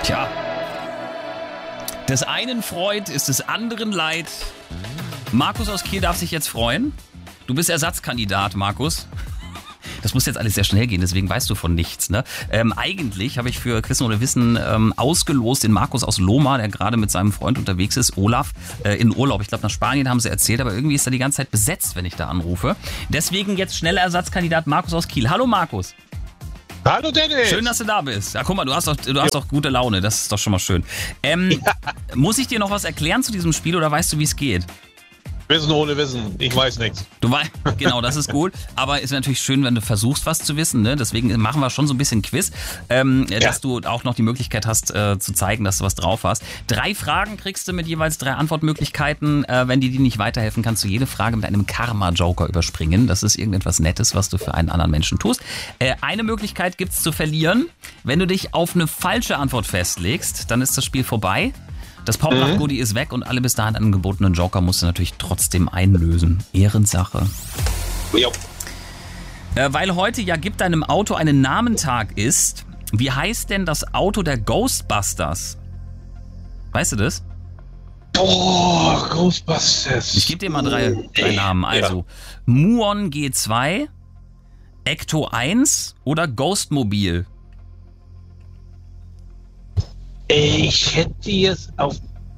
Tja. Des einen Freud ist des anderen Leid. Markus aus Kiel darf sich jetzt freuen. Du bist Ersatzkandidat, Markus. Das muss jetzt alles sehr schnell gehen, deswegen weißt du von nichts. Ne? Eigentlich habe ich für Quiz oder Wissen ausgelost den Markus aus Lohmar, der gerade mit seinem Freund unterwegs ist, Olaf, in Urlaub. Ich glaube, nach Spanien haben sie erzählt, aber irgendwie ist er die ganze Zeit besetzt, wenn ich da anrufe. Deswegen jetzt schneller Ersatzkandidat Markus aus Kiel. Hallo Markus. Hallo Dennis. Schön, dass du da bist. Ja, guck mal, du hast doch gute Laune, das ist doch schon mal schön. Muss ich dir noch was erklären zu diesem Spiel oder weißt du, wie es geht? Wissen ohne Wissen, ich weiß nichts. Du weißt, genau, das ist gut. Aber ist natürlich schön, wenn du versuchst, was zu wissen. Ne? Deswegen machen wir schon so ein bisschen Quiz, dass du auch noch die Möglichkeit hast, zu zeigen, dass du was drauf hast. 3 Fragen kriegst du mit jeweils 3 Antwortmöglichkeiten. Wenn dir die nicht weiterhelfen, kannst du jede Frage mit einem Karma-Joker überspringen. Das ist irgendetwas Nettes, was du für einen anderen Menschen tust. Eine Möglichkeit gibt's zu verlieren. Wenn du dich auf eine falsche Antwort festlegst, dann ist das Spiel vorbei. Das Pop-Nach-Goodie ist weg und alle bis dahin angebotenen Joker musst du natürlich trotzdem einlösen. Ehrensache. Jo. Weil heute ja Gib deinem Auto einen Namentag ist, wie heißt denn das Auto der Ghostbusters? Weißt du das? Oh, Ghostbusters. Ich gebe dir mal 3 Namen. Also Muon G2, Ecto 1 oder Ghostmobil? Ich hätte jetzt auf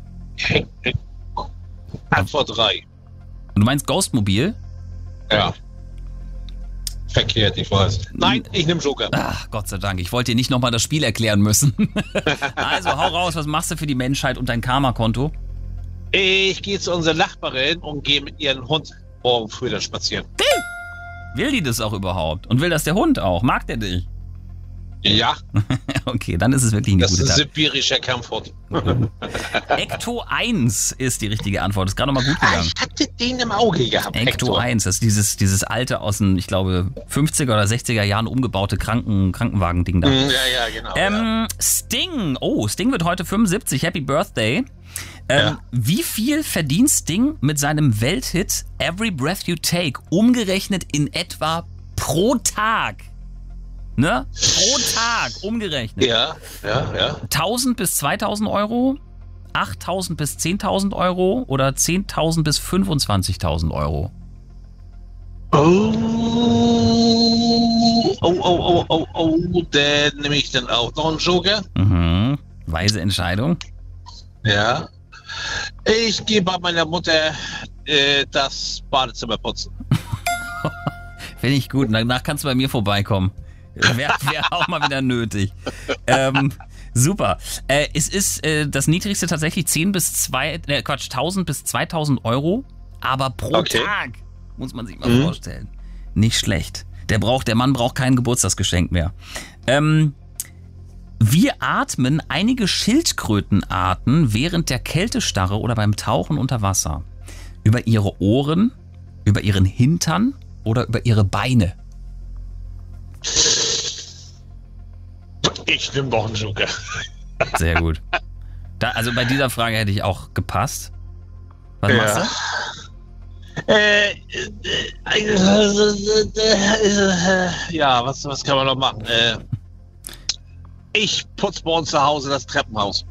Antwort 3. Und du meinst Ghostmobil? Ja. Verkehrt, ich weiß. Nein, ich nehme Joker. Ach, Gott sei Dank. Ich wollte dir nicht nochmal das Spiel erklären müssen. Also, hau raus. Was machst du für die Menschheit und dein Karma-Konto? Ich gehe zu unserer Nachbarin und gehe mit ihrem Hund morgen früh dann spazieren. Will die das auch überhaupt? Und will das der Hund auch? Mag der dich? Ja. Okay, dann ist es wirklich eine Das gute ist ein Tat. sibirischer Kampfhund. Ecto 1 ist die richtige Antwort. Ist gerade noch mal gut gegangen. Ich hatte den im Auge gehabt. Ecto 1, das ist dieses alte aus den, ich glaube, 50er oder 60er Jahren umgebaute Krankenwagen-Ding da. Ja, genau. Ja. Sting. Oh, Sting wird heute 75. Happy Birthday. Ja. Wie viel verdient Sting mit seinem Welthit Every Breath You Take umgerechnet in etwa pro Tag? Ne? Pro Tag umgerechnet. Ja. 1.000 bis 2.000 Euro, 8.000 bis 10.000 Euro oder 10.000 bis 25.000 Euro? Dann nehme ich dann auch noch einen Joker. Mhm. Weise Entscheidung. Ja. Ich gehe bei meiner Mutter das Badezimmer putzen. Finde ich gut. Danach kannst du bei mir vorbeikommen. Wäre auch mal wieder nötig. Super. Es ist das niedrigste tatsächlich 10.000 bis 2.000 Euro, aber pro Tag, muss man sich mal vorstellen. Nicht schlecht. Der Mann braucht kein Geburtstagsgeschenk mehr. Wie atmen einige Schildkrötenarten während der Kältestarre oder beim Tauchen unter Wasser? Über ihre Ohren, über ihren Hintern oder über ihre Beine? Ich nehme noch einen Joker. Sehr gut. Also bei dieser Frage hätte ich auch gepasst. Was machst du? Ja, was kann man noch machen? Ich putze bei uns zu Hause das Treppenhaus.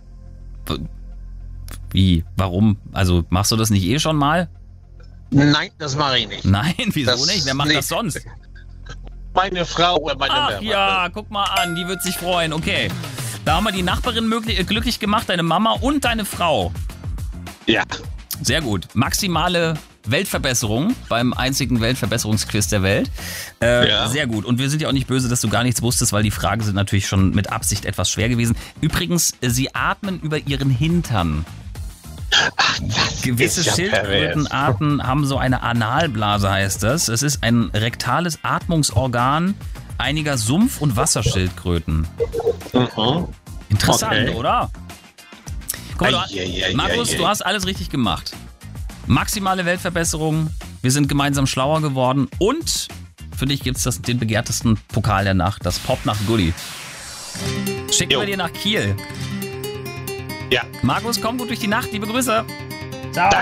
Wie? Warum? Also machst du das nicht schon mal? Nein, das mache ich nicht. Nein, wieso Das nicht? Wer macht das sonst? Meine Frau oder meine Ach Mama. ja, guck mal an, die wird sich freuen. Okay, da haben wir die Nachbarin glücklich gemacht, deine Mama und deine Frau. Ja. Sehr gut. Maximale Weltverbesserung beim einzigen Weltverbesserungsquiz der Welt. Sehr gut. Und wir sind ja auch nicht böse, dass du gar nichts wusstest, weil die Fragen sind natürlich schon mit Absicht etwas schwer gewesen. Übrigens, sie atmen über ihren Hintern. Ach, Gewisse Schildkrötenarten haben so eine Analblase, heißt das. Es ist ein rektales Atmungsorgan einiger Sumpf- und Wasserschildkröten. Interessant, oder? Guck mal, Markus, du hast alles richtig gemacht. Maximale Weltverbesserung, wir sind gemeinsam schlauer geworden und für dich gibt es den begehrtesten Pokal der Nacht, das Pop-Nach-Goodie. Schicken wir dir nach Kiel. Ja. Markus, komm gut durch die Nacht, liebe Grüße. Ciao.